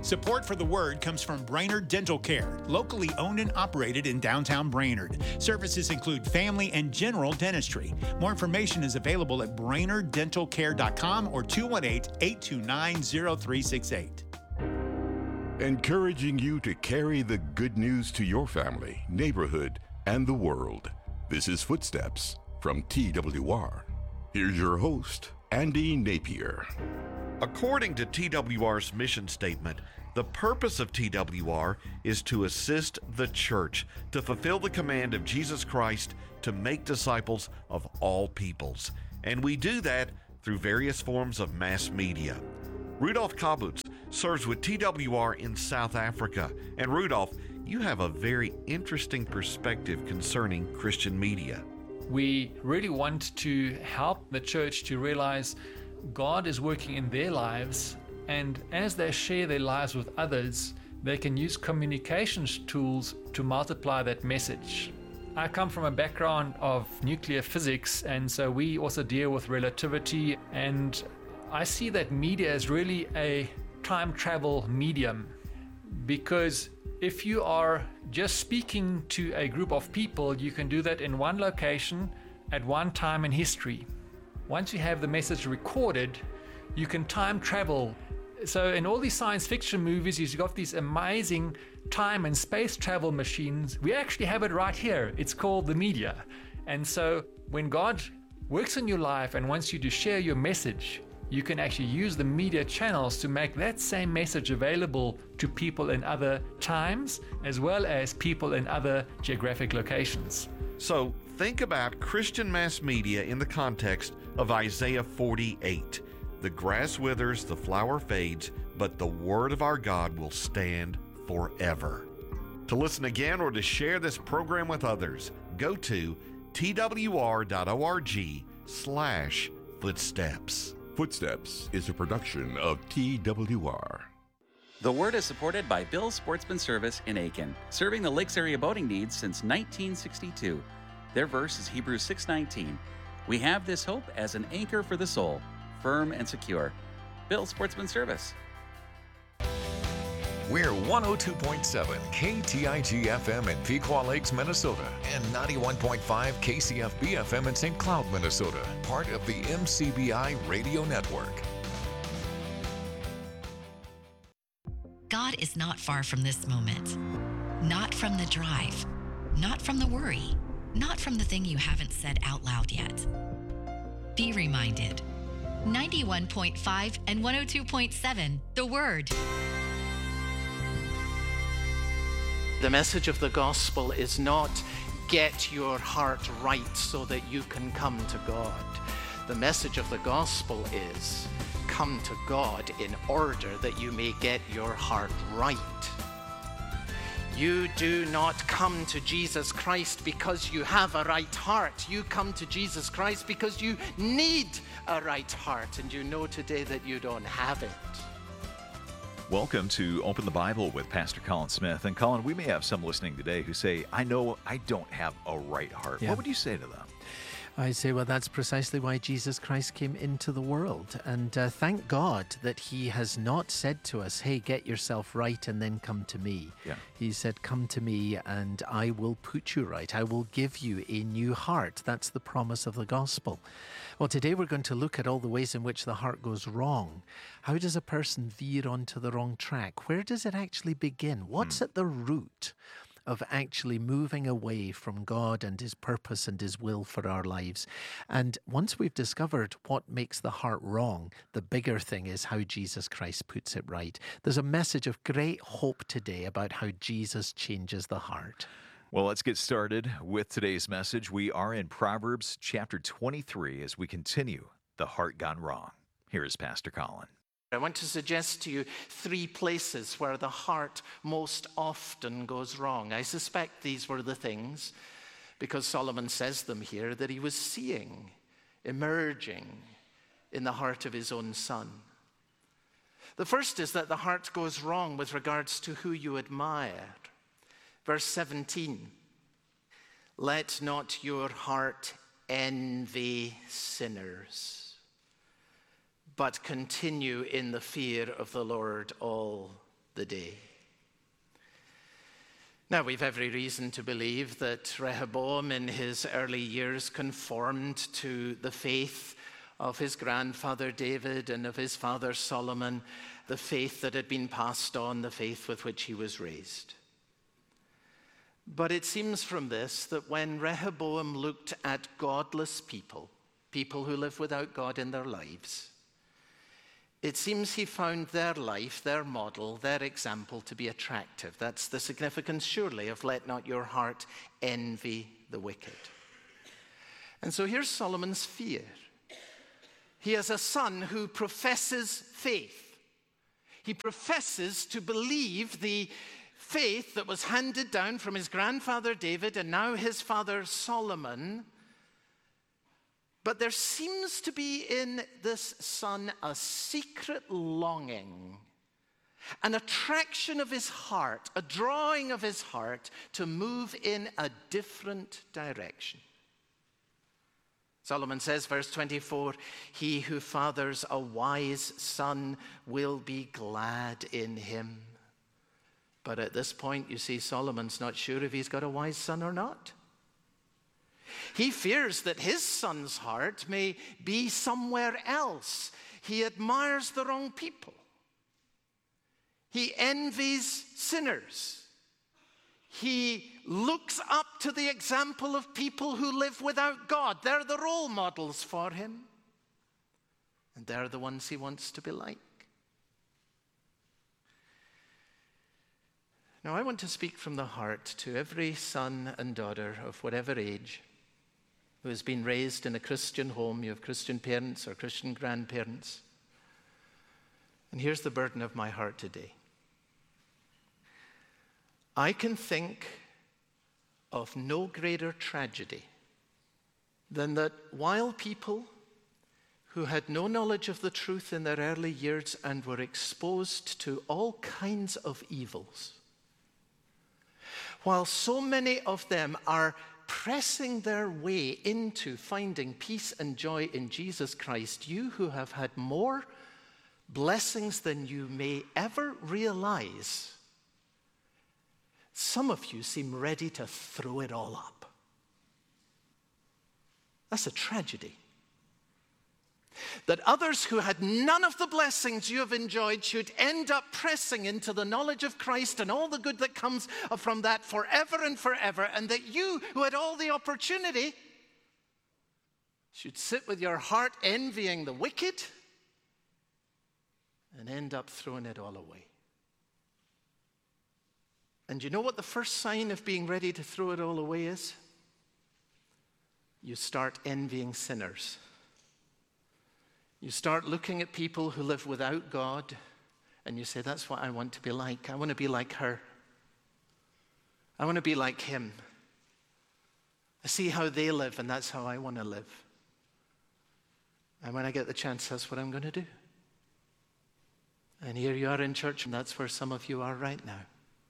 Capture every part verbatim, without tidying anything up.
Support for the Word comes from Brainerd Dental Care, locally owned and operated in downtown Brainerd. Services include family and general dentistry. More information is available at brainerd dental care dot com or two one eight, eight two nine, zero three six eight. Encouraging you to carry the good news to your family, neighborhood, and the world. This is Footsteps from T W R. Here's your host, Andy Napier. According to T W R's mission statement, the purpose of T W R is to assist the church to fulfill the command of Jesus Christ to make disciples of all peoples. And we do that through various forms of mass media. Rudolph Kabutz serves with T W R in South Africa. And Rudolph, you have a very interesting perspective concerning Christian media. We really want to help the church to realize God is working in their lives, and as they share their lives with others, they can use communications tools to multiply that message. I come from a background of nuclear physics, and so we also deal with relativity, and I see that media is really a time travel medium, because if you are just speaking to a group of people, you can do that in one location at one time in history. Once you have the message recorded, you can time travel. So in all these science fiction movies, you've got these amazing time and space travel machines. We actually have it right here. It's called the media. And so when God works in your life and wants you to share your message, you can actually use the media channels to make that same message available to people in other times, as well as people in other geographic locations. So think about Christian mass media in the context of Isaiah forty-eight. The grass withers, the flower fades, but the word of our God will stand forever. To listen again or to share this program with others, go to twr.org slash footsteps. Footsteps is a production of T W R. The Word is supported by Bill's Sportsman Service in Aiken, serving the Lakes area boating needs since nineteen sixty-two. Their verse is Hebrews six nineteen. We have this hope as an anchor for the soul, firm and secure. Bill's Sportsman Service. We're one oh two point seven K T I G F M in Pequot Lakes, Minnesota, and ninety-one point five K C F B F M in Saint Cloud, Minnesota, part of the M C B I radio network. God is not far from this moment, not from the drive, not from the worry, not from the thing you haven't said out loud yet. Be reminded. ninety-one point five and one oh two point seven, The Word. The message of the gospel is not get your heart right so that you can come to God. The message of the gospel is come to God in order that you may get your heart right. You do not come to Jesus Christ because you have a right heart. You come to Jesus Christ because you need a right heart, and you know today that you don't have it. Welcome to Open the Bible with Pastor Colin Smith. And Colin, we may have some listening today who say, I know I don't have a right heart. Yeah. What would you say to them? I say, well, that's precisely why Jesus Christ came into the world. And uh, thank God that he has not said to us, hey, get yourself right and then come to me. Yeah. He said, come to me and I will put you right. I will give you a new heart. That's the promise of the gospel. Well, today we're going to look at all the ways in which the heart goes wrong. How does a person veer onto the wrong track? Where does it actually begin? What's hmm. at the root of actually moving away from God and his purpose and his will for our lives? And once we've discovered what makes the heart wrong, the bigger thing is how Jesus Christ puts it right. There's a message of great hope today about how Jesus changes the heart. Well, let's get started with today's message. We are in Proverbs chapter twenty-three as we continue The Heart Gone Wrong. Here is Pastor Colin. I want to suggest to you three places where the heart most often goes wrong. I suspect these were the things, because Solomon says them here, that he was seeing emerging in the heart of his own son. The first is that the heart goes wrong with regards to who you admire. Verse seventeen, let not your heart envy sinners, but continue in the fear of the Lord all the day. Now, we've every reason to believe that Rehoboam in his early years conformed to the faith of his grandfather David and of his father Solomon, the faith that had been passed on, the faith with which he was raised. But it seems from this that when Rehoboam looked at godless people, people who live without God in their lives, it seems he found their life, their model, their example to be attractive. That's the significance, surely, of let not your heart envy the wicked. And so here's Solomon's fear. He has a son who professes faith. He professes to believe the faith that was handed down from his grandfather David and now his father Solomon. But there seems to be in this son a secret longing, an attraction of his heart, a drawing of his heart to move in a different direction. Solomon says, verse twenty-four, he who fathers a wise son will be glad in him. But at this point, you see, Solomon's not sure if he's got a wise son or not. He fears that his son's heart may be somewhere else. He admires the wrong people. He envies sinners. He looks up to the example of people who live without God. They're the role models for him. And they're the ones he wants to be like. Now, I want to speak from the heart to every son and daughter of whatever age who has been raised in a Christian home. You have Christian parents or Christian grandparents. And here's the burden of my heart today. I can think of no greater tragedy than that while people who had no knowledge of the truth in their early years and were exposed to all kinds of evils, while so many of them are pressing their way into finding peace and joy in Jesus Christ, you who have had more blessings than you may ever realize, some of you seem ready to throw it all up. That's a tragedy. That others who had none of the blessings you have enjoyed should end up pressing into the knowledge of Christ and all the good that comes from that forever and forever, and that you who had all the opportunity should sit with your heart envying the wicked and end up throwing it all away. And you know what the first sign of being ready to throw it all away is? You start envying sinners. You start looking at people who live without God, and you say, that's what I want to be like. I want to be like her. I want to be like him. I see how they live, and that's how I want to live. And when I get the chance, that's what I'm going to do. And here you are in church, and that's where some of you are right now.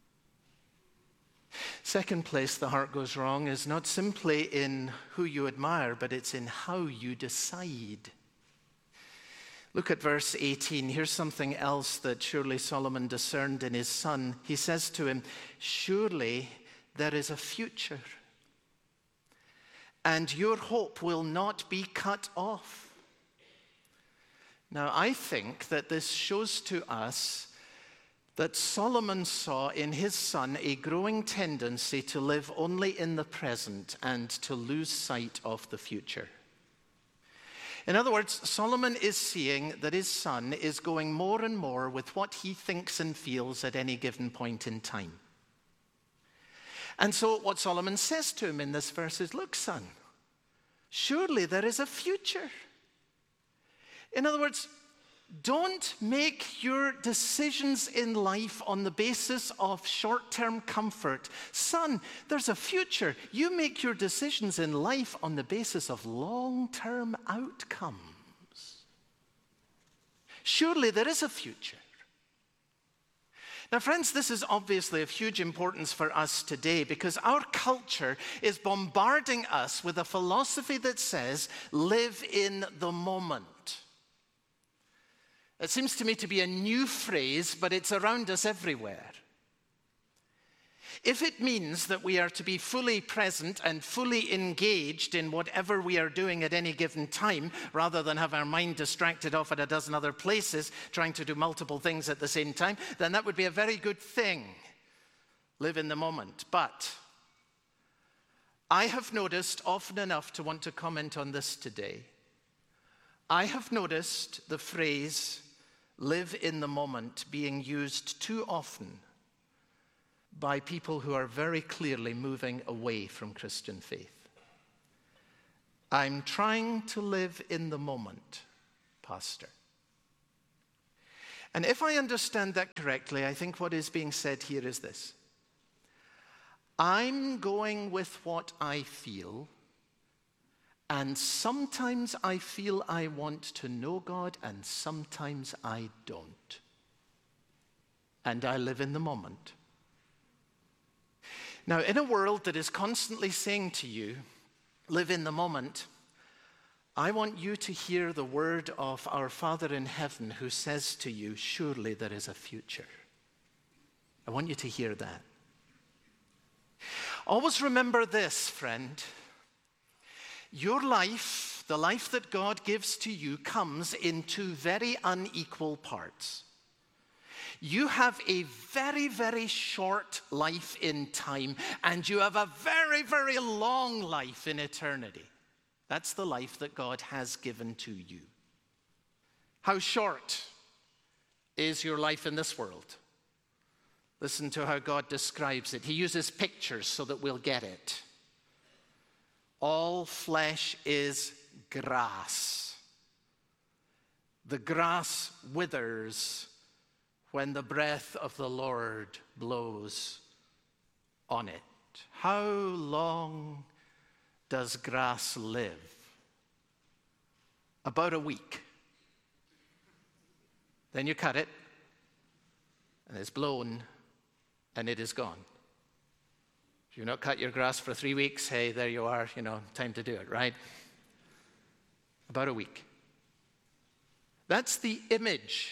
Second place the heart goes wrong is not simply in who you admire, but it's in how you decide. Look at verse eighteen. Here's something else that surely Solomon discerned in his son. He says to him, surely there is a future, and your hope will not be cut off. Now, I think that this shows to us that Solomon saw in his son a growing tendency to live only in the present and to lose sight of the future. In other words, Solomon is seeing that his son is going more and more with what he thinks and feels at any given point in time. And so what Solomon says to him in this verse is, look, son, surely there is a future. In other words, don't make your decisions in life on the basis of short-term comfort. Son, there's a future. You make your decisions in life on the basis of long-term outcomes. Surely there is a future. Now, friends, this is obviously of huge importance for us today because our culture is bombarding us with a philosophy that says, live in the moment. It seems to me to be a new phrase, but it's around us everywhere. If it means that we are to be fully present and fully engaged in whatever we are doing at any given time, rather than have our mind distracted off at a dozen other places, trying to do multiple things at the same time, then that would be a very good thing. Live in the moment. But I have noticed often enough to want to comment on this today. I have noticed the phrase, live in the moment, being used too often by people who are very clearly moving away from Christian faith. I'm trying to live in the moment, Pastor. And if I understand that correctly, I think what is being said here is this. I'm going with what I feel, and sometimes I feel I want to know God, and sometimes I don't. And I live in the moment. Now, in a world that is constantly saying to you, live in the moment, I want you to hear the word of our Father in heaven who says to you, surely there is a future. I want you to hear that. Always remember this, friend. Your life, the life that God gives to you, comes in two very unequal parts. You have a very, very short life in time, and you have a very, very long life in eternity. That's the life that God has given to you. How short is your life in this world? Listen to how God describes it. He uses pictures so that we'll get it. All flesh is grass. The grass withers when the breath of the Lord blows on it. How long does grass live? About a week. Then you cut it, and it's blown, and it is gone. If you've not cut your grass for three weeks, hey, there you are, you know, time to do it, right? About a week. That's the image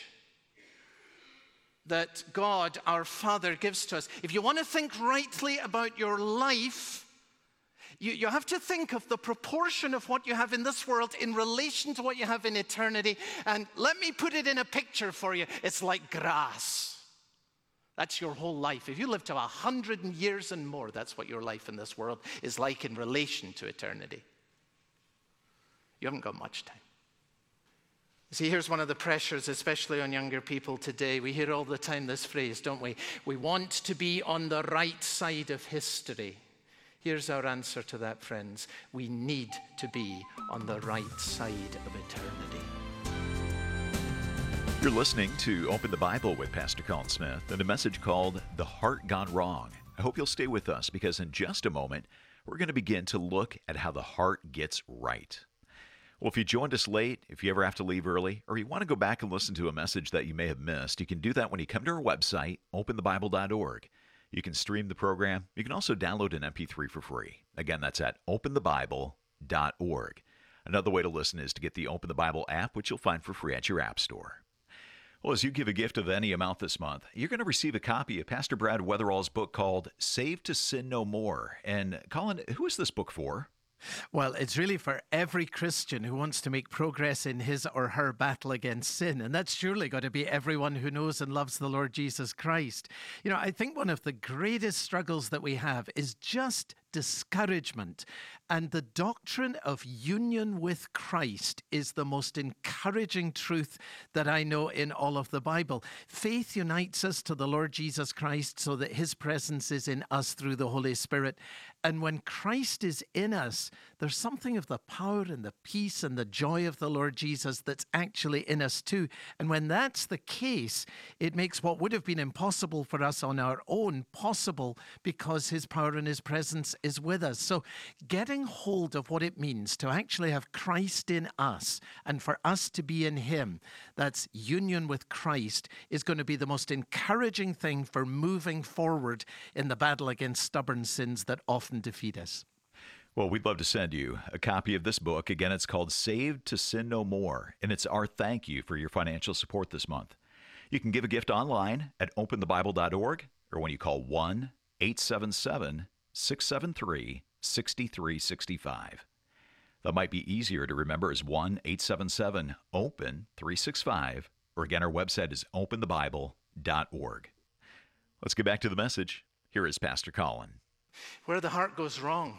that God, our Father, gives to us. If you want to think rightly about your life, you, you have to think of the proportion of what you have in this world in relation to what you have in eternity. And let me put it in a picture for you. It's like grass. That's your whole life. If you live to a hundred years and more, that's what your life in this world is like in relation to eternity. You haven't got much time. See, here's one of the pressures, especially on younger people today. We hear all the time this phrase, don't we? We want to be on the right side of history. Here's our answer to that, friends. We need to be on the right side of eternity. You're listening to Open the Bible with Pastor Colin Smith and a message called The Heart Gone Wrong. I hope you'll stay with us because in just a moment, we're going to begin to look at how the heart gets right. Well, if you joined us late, if you ever have to leave early, or you want to go back and listen to a message that you may have missed, you can do that when you come to our website, open the bible dot org. You can stream the program. You can also download an M P three for free. Again, that's at open the bible dot org. Another way to listen is to get the Open the Bible app, which you'll find for free at your app store. Well, as you give a gift of any amount this month, you're going to receive a copy of Pastor Brad Weatherall's book called Saved to Sin No More. And Colin, who is this book for? Well, it's really for every Christian who wants to make progress in his or her battle against sin. And that's surely got to be everyone who knows and loves the Lord Jesus Christ. You know, I think one of the greatest struggles that we have is just discouragement. And the doctrine of union with Christ is the most encouraging truth that I know in all of the Bible. Faith unites us to the Lord Jesus Christ so that his presence is in us through the Holy Spirit. And when Christ is in us, there's something of the power and the peace and the joy of the Lord Jesus that's actually in us too. And when that's the case, it makes what would have been impossible for us on our own possible because his power and his presence is with us. So getting hold of what it means to actually have Christ in us and for us to be in him, that's union with Christ, is going to be the most encouraging thing for moving forward in the battle against stubborn sins that often defeat us. Well, we'd love to send you a copy of this book. Again, it's called Saved to Sin No More, and it's our thank you for your financial support this month. You can give a gift online at open the bible dot org or when you call one eight seven seven, six seven three, six three six five. That might be easier to remember as one eight seven seven, open three six five, or again, our website is open the bible dot org. Let's get back to the message. Here is Pastor Colin. Where the heart goes wrong,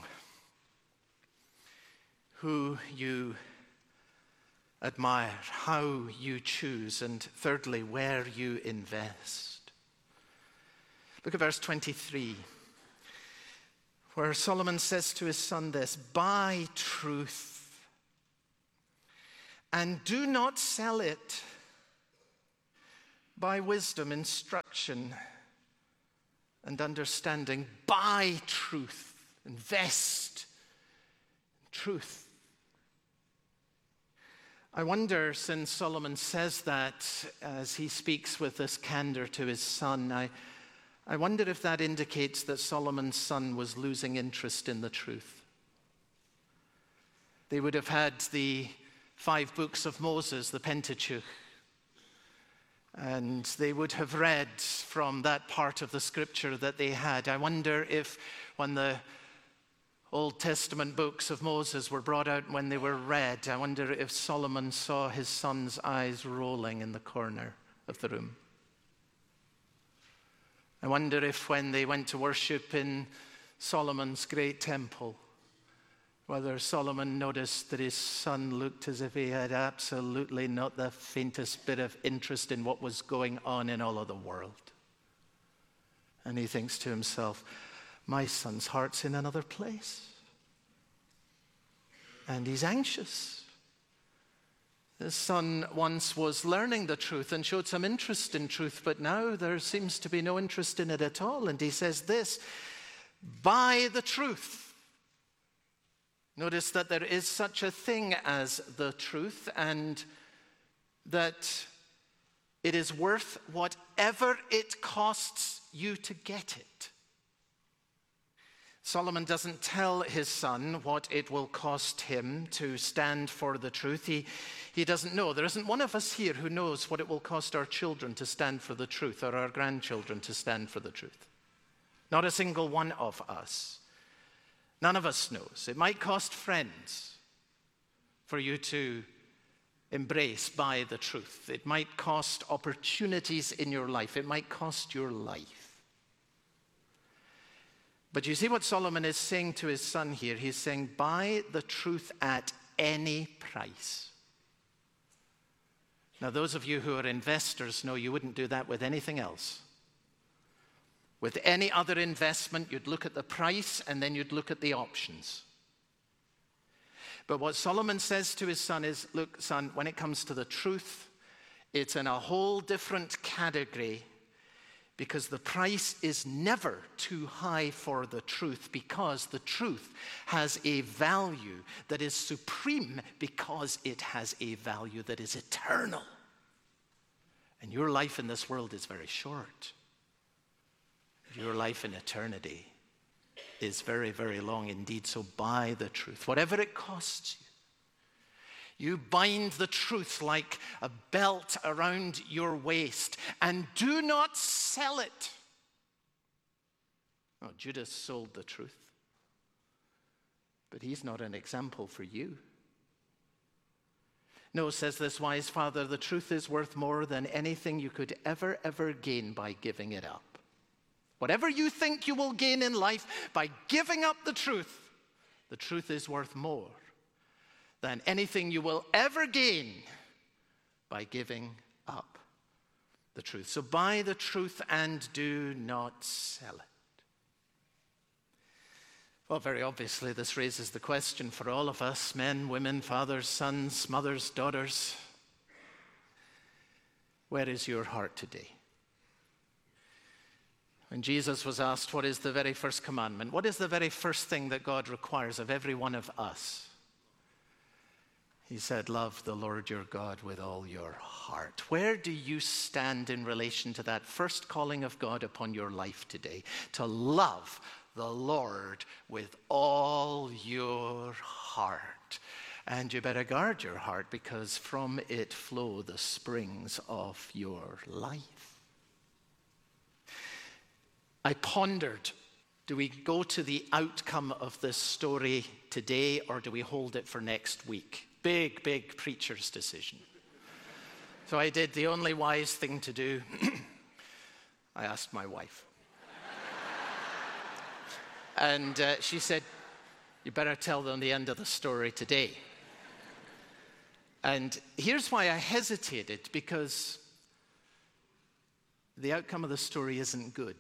who you admire, how you choose, and thirdly, where you invest. Look at verse twenty-three, where Solomon says to his son this, buy truth and do not sell it. Buy wisdom, instruction, and understanding. Buy truth. Invest in truth. I wonder, since Solomon says that as he speaks with this candor to his son, I, I wonder if that indicates that Solomon's son was losing interest in the truth. They would have had the five books of Moses, the Pentateuch, and they would have read from that part of the scripture that they had. I wonder if when the Old Testament books of Moses were brought out, when they were read, I wonder if Solomon saw his son's eyes rolling in the corner of the room. I wonder if when they went to worship in Solomon's great temple, whether Solomon noticed that his son looked as if he had absolutely not the faintest bit of interest in what was going on in all of the world. And he thinks to himself, my son's heart's in another place. And he's anxious. His son once was learning the truth and showed some interest in truth, but now there seems to be no interest in it at all. And he says this, buy the truth. Notice that there is such a thing as the truth, and that it is worth whatever it costs you to get it. Solomon doesn't tell his son what it will cost him to stand for the truth. He, he doesn't know. There isn't one of us here who knows what it will cost our children to stand for the truth, or our grandchildren to stand for the truth. Not a single one of us. None of us knows. It might cost friends for you to embrace by the truth. It might cost opportunities in your life. It might cost your life. But you see what Solomon is saying to his son here? He's saying, buy the truth at any price. Now, those of you who are investors know you wouldn't do that with anything else. With any other investment, you'd look at the price and then you'd look at the options. But what Solomon says to his son is, look, son, when it comes to the truth, it's in a whole different category, because the price is never too high for the truth, because the truth has a value that is supreme, because it has a value that is eternal. And your life in this world is very short. Your life in eternity is very, very long indeed. So buy the truth, whatever it costs you. You bind the truth like a belt around your waist, and do not sell it. Oh, Judas sold the truth, but he's not an example for you. No, says this wise father, the truth is worth more than anything you could ever, ever gain by giving it up. Whatever you think you will gain in life by giving up the truth, the truth is worth more than anything you will ever gain by giving up the truth. So buy the truth and do not sell it. Well, very obviously, this raises the question for all of us, men, women, fathers, sons, mothers, daughters. Where is your heart today? When Jesus was asked, what is the very first commandment? What is the very first thing that God requires of every one of us? He said, love the Lord your God with all your heart. Where do you stand in relation to that first calling of God upon your life today? To love the Lord with all your heart. And you better guard your heart, because from it flow the springs of your life. I pondered, do we go to the outcome of this story today, or do we hold it for next week? Big, big preacher's decision. So I did the only wise thing to do. I asked my wife. And uh, she said, you better tell them the end of the story today. And here's why I hesitated, because the outcome of the story isn't good.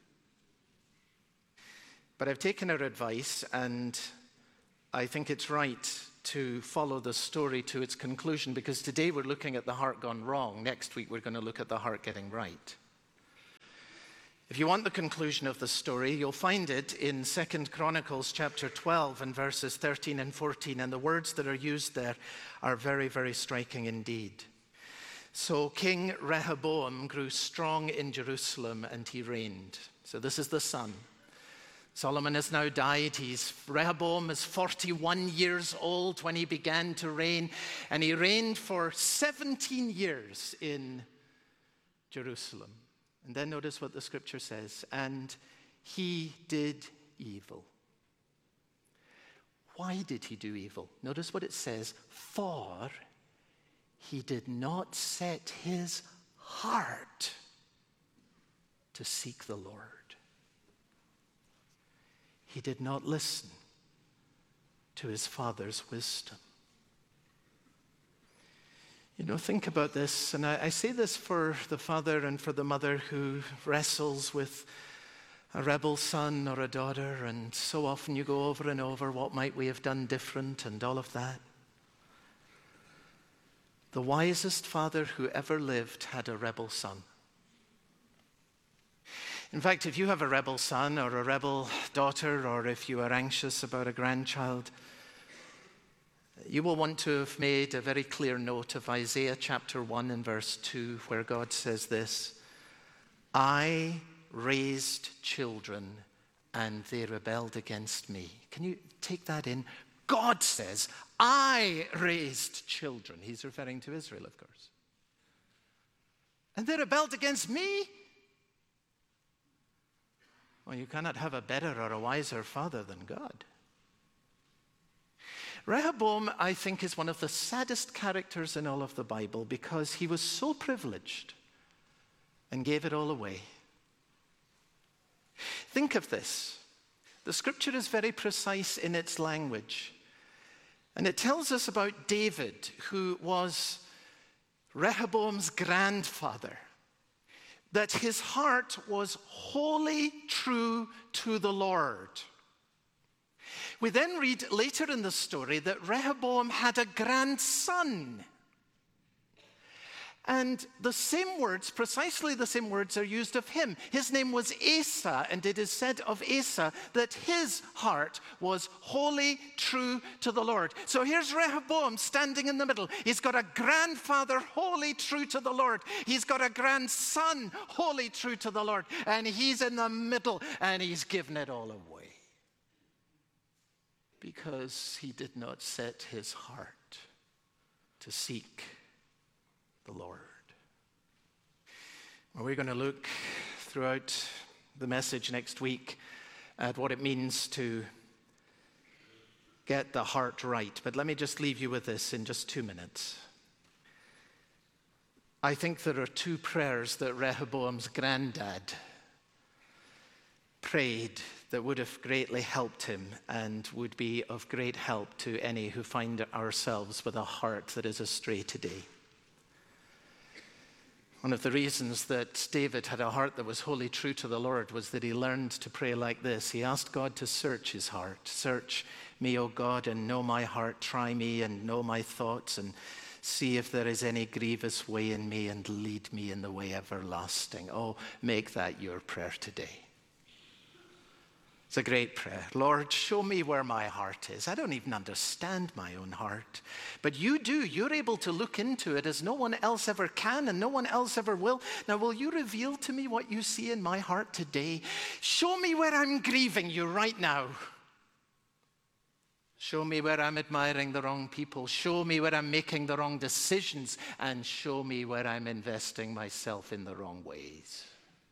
But I've taken her advice, and I think it's right to follow the story to its conclusion, because today we're looking at the heart gone wrong. Next week we're going to look at the heart getting right. If you want the conclusion of the story, you'll find it in Second Chronicles chapter twelve and verses thirteen and fourteen, and the words that are used there are very, very striking indeed. So King Rehoboam grew strong in Jerusalem, and he reigned. So this is the son. Solomon has now died. He's, Rehoboam is forty-one years old when he began to reign, and he reigned for seventeen years in Jerusalem. And then notice what the scripture says, and he did evil. Why did he do evil? Notice what it says, for he did not set his heart to seek the Lord. He did not listen to his father's wisdom. You know, think about this, and I, I say this for the father and for the mother who wrestles with a rebel son or a daughter, and so often you go over and over, what might we have done different and all of that. The wisest father who ever lived had a rebel son. In fact, if you have a rebel son or a rebel daughter, or if you are anxious about a grandchild, you will want to have made a very clear note of Isaiah chapter one and verse two, where God says this, I raised children and they rebelled against me. Can you take that in? God says, I raised children. He's referring to Israel, of course. And they rebelled against me? Well, you cannot have a better or a wiser father than God. Rehoboam, I think, is one of the saddest characters in all of the Bible, because he was so privileged and gave it all away. Think of this. The scripture is very precise in its language. And it tells us about David, who was Rehoboam's grandfather, that his heart was wholly true to the Lord. We then read later in the story that Rehoboam had a grandson. And the same words, precisely the same words, are used of him. His name was Asa, and it is said of Asa that his heart was wholly true to the Lord. So here's Rehoboam standing in the middle. He's got a grandfather wholly true to the Lord. He's got a grandson wholly true to the Lord. And he's in the middle, and he's given it all away, because he did not set his heart to seek the Lord. Well, we're going to look throughout the message next week at what it means to get the heart right. But let me just leave you with this in just two minutes. I think there are two prayers that Rehoboam's granddad prayed that would have greatly helped him and would be of great help to any who find ourselves with a heart that is astray today. One of the reasons that David had a heart that was wholly true to the Lord was that he learned to pray like this. He asked God to search his heart. Search me, O God, and know my heart. Try me and know my thoughts, and see if there is any grievous way in me, and lead me in the way everlasting. Oh, make that your prayer today. It's a great prayer. Lord, show me where my heart is. I don't even understand my own heart. But you do. You're able to look into it as no one else ever can and no one else ever will. Now, will you reveal to me what you see in my heart today? Show me where I'm grieving you right now. Show me where I'm admiring the wrong people. Show me where I'm making the wrong decisions. And show me where I'm investing myself in the wrong ways.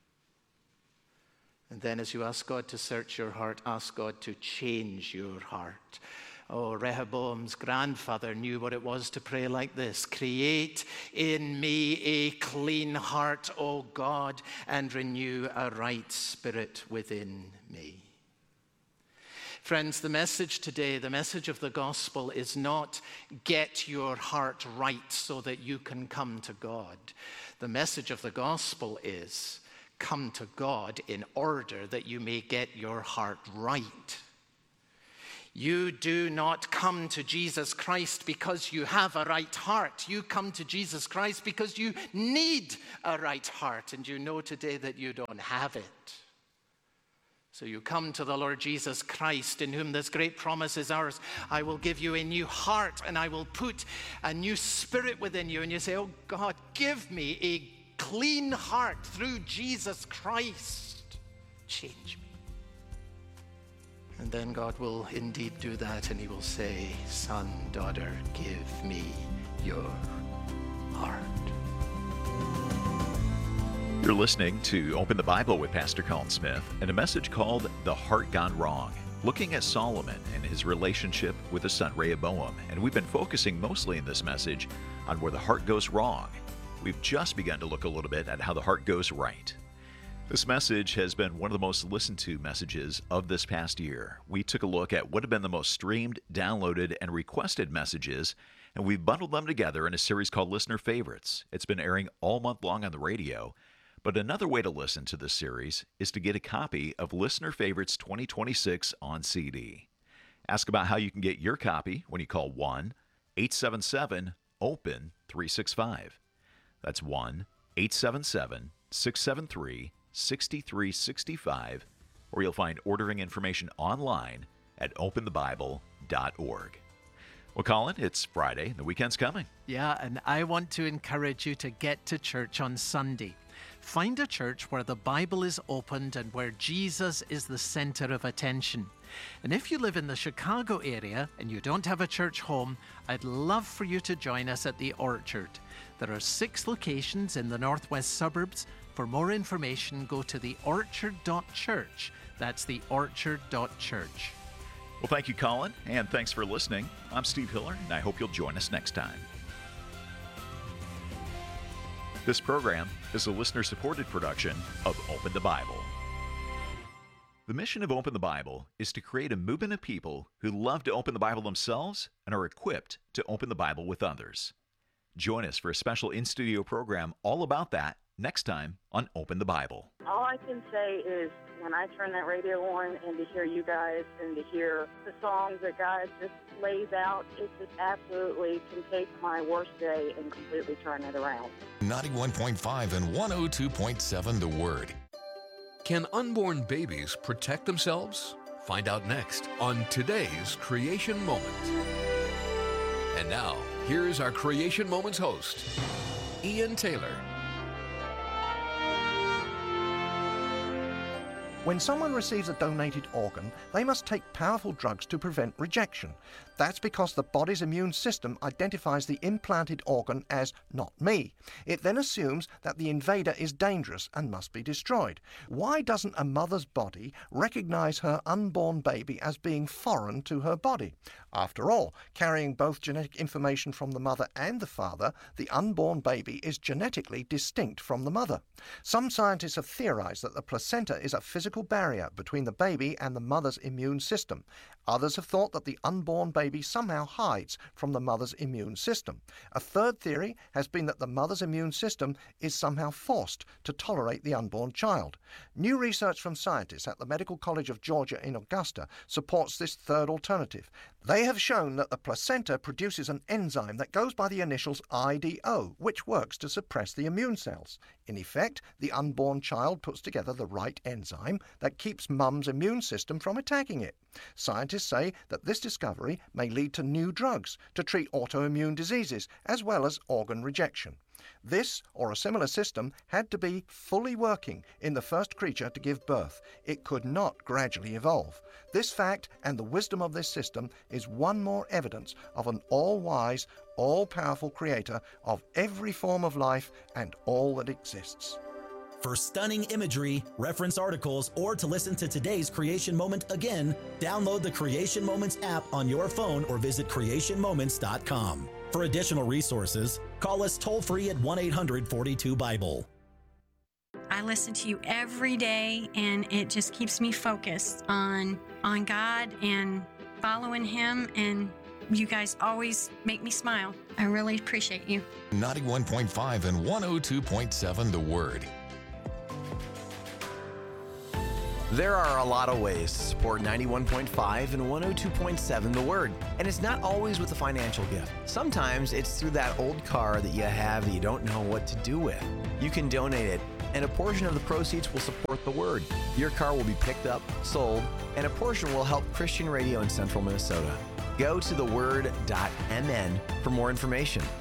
And then as you ask God to search your heart, ask God to change your heart. Oh, Rehoboam's grandfather knew what it was to pray like this. Create in me a clean heart, O God, and renew a right spirit within me. Friends, the message today, the message of the gospel is not get your heart right so that you can come to God. The message of the gospel is come to God in order that you may get your heart right. You do not come to Jesus Christ because you have a right heart. You come to Jesus Christ because you need a right heart, and you know today that you don't have it. So you come to the Lord Jesus Christ, in whom this great promise is ours. I will give you a new heart, and I will put a new spirit within you. And you say, oh God, give me a clean heart through Jesus Christ. Change me. And then God will indeed do that, and he will say, son, daughter, give me your heart. You're listening to Open the Bible with Pastor Colin Smith and a message called The Heart Gone Wrong, looking at Solomon and his relationship with his son Rehoboam. And we've been focusing mostly in this message on where the heart goes wrong. We've just begun to look a little bit at how the heart goes right. This message has been one of the most listened to messages of this past year. We took a look at what have been the most streamed, downloaded, and requested messages, and we've bundled them together in a series called Listener Favorites. It's been airing all month long on the radio, but another way to listen to this series is to get a copy of Listener Favorites twenty twenty-six on C D. Ask about how you can get your copy when you call one eight seven seven open three six five. That's one eight seven seven six seven three six three six five, or you'll find ordering information online at open the bible dot org. Well, Colin, it's Friday. The weekend's coming. Yeah, and I want to encourage you to get to church on Sunday. Find a church where the Bible is opened and where Jesus is the center of attention. And if you live in the Chicago area and you don't have a church home, I'd love for you to join us at the Orchard. There are six locations in the northwest suburbs. For more information, go to the orchard dot church. That's the orchard dot church. Well, thank you, Colin, and thanks for listening. I'm Steve Hiller, and I hope you'll join us next time. This program is a listener-supported production of Open the Bible. The mission of Open the Bible is to create a movement of people who love to open the Bible themselves and are equipped to open the Bible with others. Join us for a special in-studio program all about that next time on Open the Bible. All I can say is when I turn that radio on and to hear you guys and to hear the songs that God just lays out, it just absolutely can take my worst day and completely turn it around. ninety-one point five and one oh two point seven The Word. Can unborn babies protect themselves? Find out next on today's Creation Moment. And now, here's our Creation Moments host, Ian Taylor. When someone receives a donated organ, they must take powerful drugs to prevent rejection. That's because the body's immune system identifies the implanted organ as not me. It then assumes that the invader is dangerous and must be destroyed. Why doesn't a mother's body recognize her unborn baby as being foreign to her body? After all, carrying both genetic information from the mother and the father, the unborn baby is genetically distinct from the mother. Some scientists have theorized that the placenta is a physical barrier between the baby and the mother's immune system. Others have thought that the unborn baby somehow hides from the mother's immune system. A third theory has been that the mother's immune system is somehow forced to tolerate the unborn child. New research from scientists at the Medical College of Georgia in Augusta supports this third alternative. They have shown that the placenta produces an enzyme that goes by the initials I D O, which works to suppress the immune cells. In effect, the unborn child puts together the right enzyme, enzyme that keeps mum's immune system from attacking it. Scientists say that this discovery may lead to new drugs to treat autoimmune diseases as well as organ rejection. This, or a similar system, had to be fully working in the first creature to give birth. It could not gradually evolve. This fact and the wisdom of this system is one more evidence of an all-wise, all-powerful creator of every form of life and all that exists. For stunning imagery, reference articles, or to listen to today's Creation Moment again, download the Creation Moments app on your phone or visit creation moments dot com. For additional resources, call us toll-free at one eight hundred forty-two Bible. I listen to you every day, and it just keeps me focused on, on God and following Him, and you guys always make me smile. I really appreciate you. ninety-one point five and one oh two point seven The Word. There are a lot of ways to support ninety-one point five and one oh two point seven The Word, and it's not always with a financial gift. Sometimes it's through that old car that you have that you don't know what to do with. You can donate it, and a portion of the proceeds will support The Word. Your car will be picked up, sold, and a portion will help Christian radio in central Minnesota. Go to the word dot m n for more information.